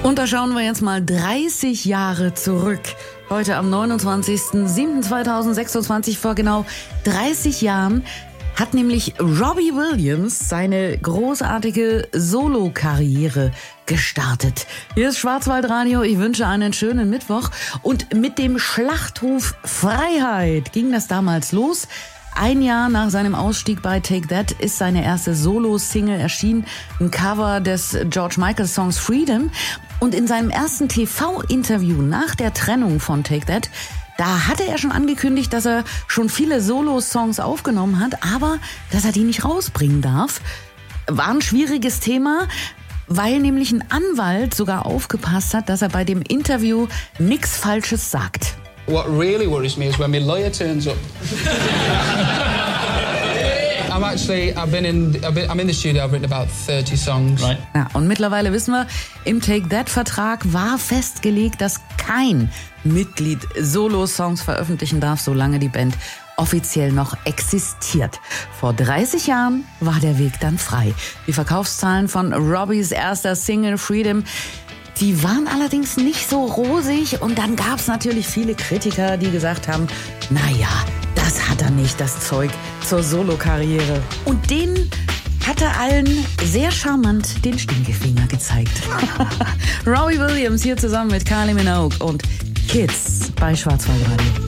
Und da schauen wir jetzt mal 30 Jahre zurück. Heute am 29.07.2026, vor genau 30 Jahren, hat nämlich Robbie Williams seine großartige Solo-Karriere gestartet. Hier ist Schwarzwaldradio, ich wünsche einen schönen Mittwoch. Und mit dem Schlachtruf Freiheit ging das damals los. Ein Jahr nach seinem Ausstieg bei Take That ist seine erste Solo-Single erschienen, ein Cover des George Michael-Songs Freedom. Und in seinem ersten TV-Interview nach der Trennung von Take That, da hatte er schon angekündigt, dass er schon viele Solo-Songs aufgenommen hat, aber dass er die nicht rausbringen darf. War ein schwieriges Thema, weil nämlich ein Anwalt sogar aufgepasst hat, dass er bei dem Interview nichts Falsches sagt. What really worries me is when my lawyer turns up. I'm in the studio, I've written about 30 songs. Right. Ja, und mittlerweile wissen wir, im Take That-Vertrag war festgelegt, dass kein Mitglied Solo-Songs veröffentlichen darf, solange die Band offiziell noch existiert. Vor 30 Jahren war der Weg dann frei. Die Verkaufszahlen von Robbies erster Single Freedom, die waren allerdings nicht so rosig, und dann gab es natürlich viele Kritiker, die gesagt haben, naja, das hat er nicht, das Zeug zur Solokarriere. Und denen hat er allen sehr charmant den Stinkefinger gezeigt. Robbie Williams hier zusammen mit Kylie Minogue und Kids bei Schwarzwaldradio.